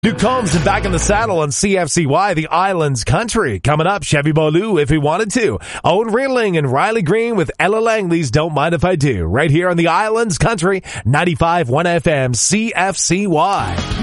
Luke Combs and Back in the Saddle on CFCY, the Islands Country. Coming up, Chevy Bolu, If He Wanted To. Owen Ringling and Riley Green with Ella Langley's Don't Mind If I Do. Right here on the Islands Country, 95.1 FM, CFCY.